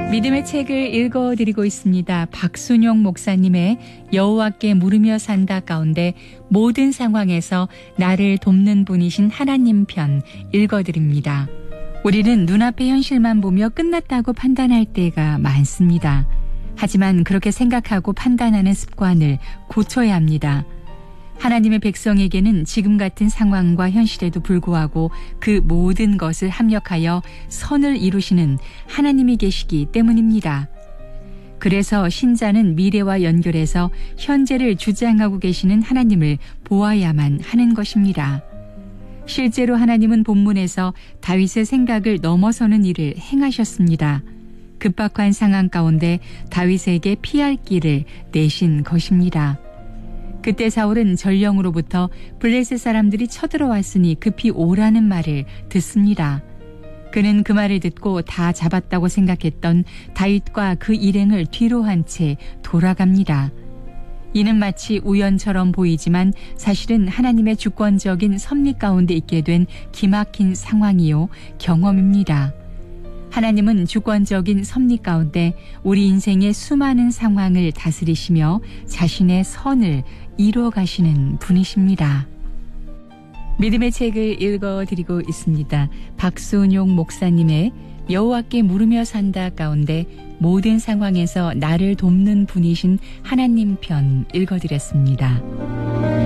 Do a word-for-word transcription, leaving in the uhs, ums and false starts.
믿음의 책을 읽어드리고 있습니다. 박순용 목사님의 여호와께 물으며 산다 가운데 모든 상황에서 나를 돕는 분이신 하나님 편 읽어드립니다. 우리는 눈앞의 현실만 보며 끝났다고 판단할 때가 많습니다. 하지만 그렇게 생각하고 판단하는 습관을 고쳐야 합니다. 하나님의 백성에게는 지금 같은 상황과 현실에도 불구하고 그 모든 것을 합력하여 선을 이루시는 하나님이 계시기 때문입니다. 그래서 신자는 미래와 연결해서 현재를 주장하고 계시는 하나님을 보아야만 하는 것입니다. 실제로 하나님은 본문에서 다윗의 생각을 넘어서는 일을 행하셨습니다. 급박한 상황 가운데 다윗에게 피할 길을 내신 것입니다. 그때 사울은 전령으로부터 블레셋 사람들이 쳐들어왔으니 급히 오라는 말을 듣습니다. 그는 그 말을 듣고 다 잡았다고 생각했던 다윗과 그 일행을 뒤로 한 채 돌아갑니다. 이는 마치 우연처럼 보이지만 사실은 하나님의 주권적인 섭리 가운데 있게 된 기막힌 상황이요 경험입니다. 하나님은 주권적인 섭리 가운데 우리 인생의 수많은 상황을 다스리시며 자신의 선을 이루어 가시는 분이십니다. 믿음의 책을 읽어드리고 있습니다. 박순용 목사님의 여호와께 물으며 산다 가운데 모든 상황에서 나를 돕는 분이신 하나님 편 읽어드렸습니다.